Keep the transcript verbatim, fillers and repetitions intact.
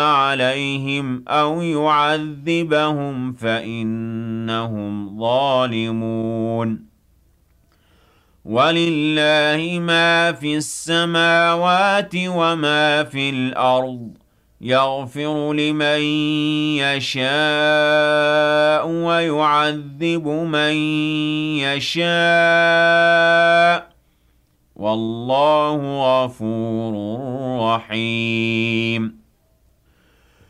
عليهم أو يعذبهم فإنهم ظالمون ولله ما في السماوات وما في الأرض يغفر لمن يشاء ويعذب من يشاء والله غفور رحيم